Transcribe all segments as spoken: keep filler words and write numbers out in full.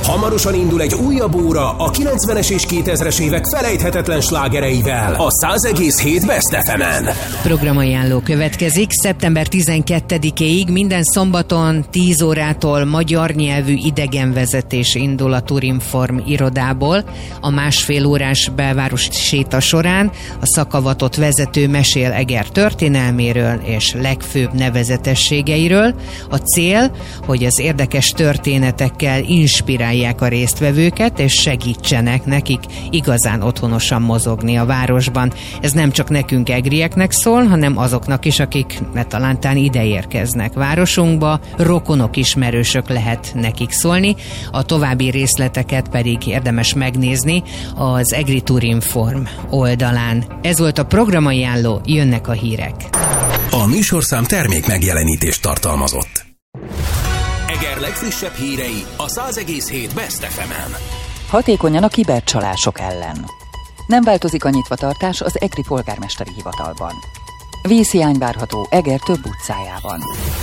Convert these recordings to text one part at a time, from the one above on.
Hamarosan indul egy újabb óra a kilencvenes és kétezres évek felejthetetlen slágereivel a száz egész hét Best ef emen. Programajánló következik. szeptember tizenkettedikéig minden szombaton tíz órától magyar nyelvű idegenvezetés indul a Turinform irodából. A másfél órás belváros séta során a szakavatott vezető mesél Eger történelméről és legfőbb nevezetességeiről. A cél, hogy az érdekes történetekkel inspirálják a résztvevőket, és segítsenek nekik igazán otthonosan mozogni a városban. Ez nem csak nekünk egrieknek szól, hanem azoknak is, akik netalántán ide érkeznek városunkba. Rokonok, ismerősök lehet nekik szólni. A további részleteket pedig érdemes megnézni az Egri Turinform oldalán. Ez volt a programajánló, jönnek a hírek. A műsorszám termék megjelenítést tartalmazott. Eger legfrissebb hírei a száz egész hét Best ef emen. Hatékonyan a kibercsalások ellen. Nem változik a nyitvatartás az egri polgármesteri hivatalban. Vízhiány várható Eger több utcájában.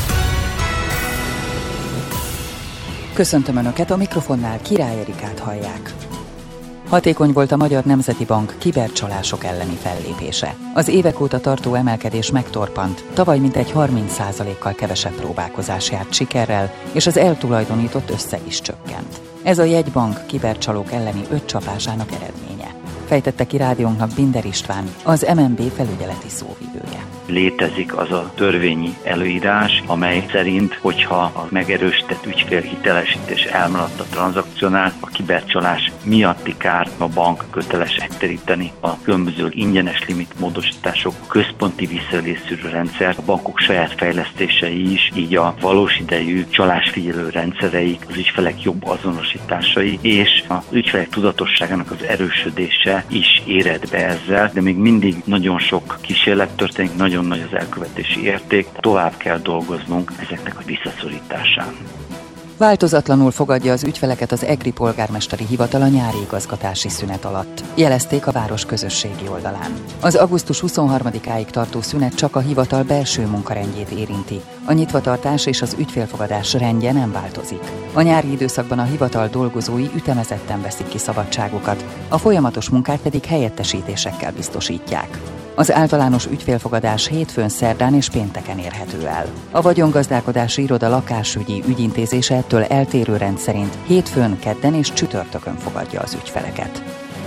Köszöntöm Önöket, a mikrofonnál Király Erikát hallják. Hatékony volt a Magyar Nemzeti Bank kibercsalások elleni fellépése. Az évek óta tartó emelkedés megtorpant, tavaly mintegy harminc százalékkal kevesebb próbálkozás járt sikerrel, és az eltulajdonított összeg is csökkent. Ez a jegybank kibercsalók elleni öt csapásának eredménye. Fejtette ki rádiónknak Binder István, az em en bé felügyeleti szóvivője. Létezik az a törvényi előírás, amely szerint, hogyha a megerősített ügyfélhitelesítés elmaradt a tranzakciónál, a kibercsalás miatti kárt a bank köteles megtéríteni. A különböző ingyenes limit módosítások, a központi visszaélésszűrő rendszer, a bankok saját fejlesztései is, így a valós idejű csalásfigyelő rendszereik, az ügyfelek jobb azonosításai és az ügyfelek tudatosságának az erősödése is éred be ezzel, de még mindig nagyon sok kísérlet történik, nagyon nagy az elkövetési érték, tovább kell dolgoznunk ezeknek a visszaszorításán. Változatlanul fogadja az ügyfeleket az Egri polgármesteri hivatal a nyári igazgatási szünet alatt, jelezték a város közösségi oldalán. Az augusztus huszonharmadikáig tartó szünet csak a hivatal belső munkarendjét érinti. A nyitvatartás és az ügyfélfogadás rendje nem változik. A nyári időszakban a hivatal dolgozói ütemezetten veszik ki szabadságukat, a folyamatos munkát pedig helyettesítésekkel biztosítják. Az általános ügyfélfogadás hétfőn, szerdán és pénteken érhető el. A vagyongazdálkodási iroda lakásügyi ügyintézése ettől eltérő rendszerint hétfőn, kedden és csütörtökön fogadja az ügyfeleket.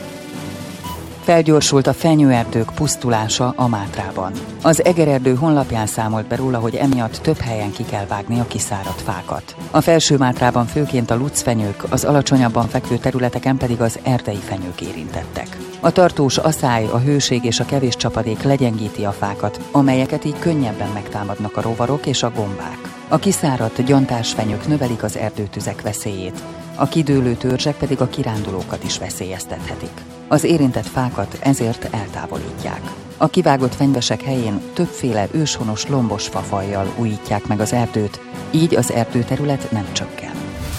Felgyorsult a fenyőerdők pusztulása a Mátrában. Az Egererdő honlapján számolt be róla, hogy emiatt több helyen ki kell vágni a kiszáradt fákat. A Felső Mátrában főként a lucfenyők, az alacsonyabban fekvő területeken pedig az erdei fenyők érintettek. A tartós aszály, a hőség és a kevés csapadék legyengíti a fákat, amelyeket így könnyebben megtámadnak a rovarok és a gombák. A kiszáradt gyantás fenyők növelik az erdőtüzek veszélyét, a kidőlő törzsek pedig a kirándulókat is veszélyeztethetik. Az érintett fákat ezért eltávolítják. A kivágott fenyvesek helyén többféle őshonos lombos fafajjal újítják meg az erdőt, így az erdőterület nem csökken.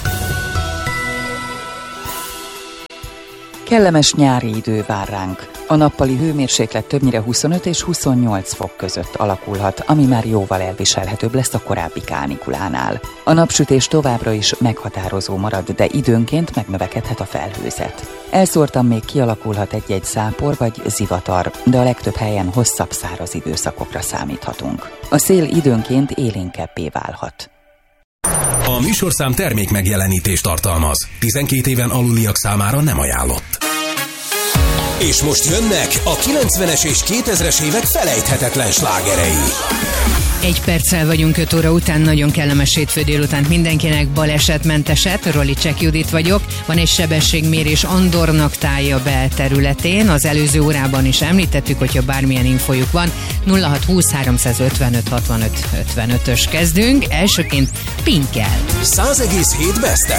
Kellemes nyári idő vár ránk. A nappali hőmérséklet többnyire huszonöt és huszonnyolc fok között alakulhat, ami már jóval elviselhetőbb lesz a korábbi kánikulánál. A napsütés továbbra is meghatározó marad, de időnként megnövekedhet a felhőzet. Elszórtan még kialakulhat egy-egy zápor vagy zivatar, de a legtöbb helyen hosszabb száraz időszakokra számíthatunk. A szél időnként élénkebbé válhat. A műsorszám termék megjelenítést tartalmaz. tizenkét éven aluliak számára nem ajánlott. És most jönnek a kilencvenes és kétezres évek felejthetetlen slágerei. Egy perccel vagyunk öt óra után, nagyon kellemes hétfő délután mindenkinek, balesetmenteset, Rolicek Judit vagyok. Van egy sebességmérés Andornak tája belterületén, az előző órában is említettük, hogyha bármilyen infojuk van, nulla hat húsz háromszázötvenöt hatvanöt ötvenötös kezdünk, elsőként Pinkel. száz egész hét Best